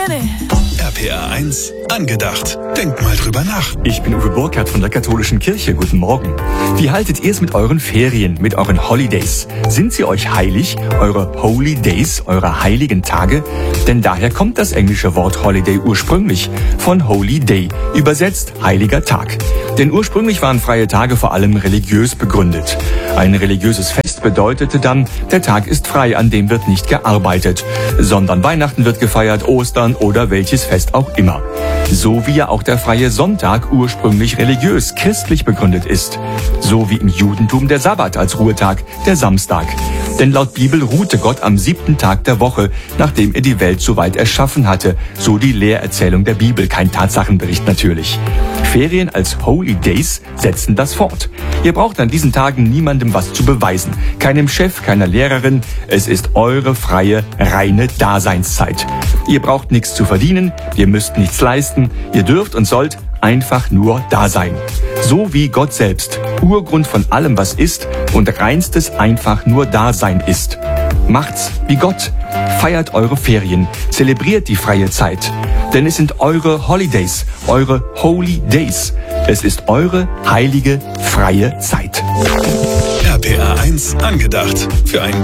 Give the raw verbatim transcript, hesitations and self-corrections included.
R P R eins angedacht. Denkt mal drüber nach. Ich bin Uwe Burkhardt von der Katholischen Kirche. Guten Morgen. Wie haltet ihr es mit euren Ferien, mit euren Holidays? Sind sie euch heilig, eure Holy Days, eure heiligen Tage? Denn daher kommt das englische Wort Holiday ursprünglich von Holy Day, übersetzt heiliger Tag. Denn ursprünglich waren freie Tage vor allem religiös begründet. Ein religiöses Fest bedeutete dann, der Tag ist frei, an dem wird nicht gearbeitet, sondern Weihnachten wird gefeiert, Ostern oder welches Fest auch immer. So wie ja auch der freie Sonntag ursprünglich religiös, christlich begründet ist. So wie im Judentum der Sabbat als Ruhetag, der Samstag. Denn laut Bibel ruhte Gott am siebten Tag der Woche, nachdem er die Welt soweit erschaffen hatte. So die Lehrerzählung der Bibel, kein Tatsachenbericht natürlich. Ferien als Holy Days setzen das fort. Ihr braucht an diesen Tagen niemandem was zu beweisen. Keinem Chef, keiner Lehrerin. Es ist eure freie, reine Daseinszeit. Ihr braucht nichts zu verdienen, ihr müsst nichts leisten. Ihr dürft und sollt einfach nur da sein. So wie Gott selbst, Urgrund von allem, was ist und reinstes einfach nur Dasein ist. Macht's wie Gott. Feiert eure Ferien, zelebriert die freie Zeit. Denn es sind eure Holidays, eure Holy Days. Es ist eure heilige, freie Zeit. R P R eins angedacht. Für ein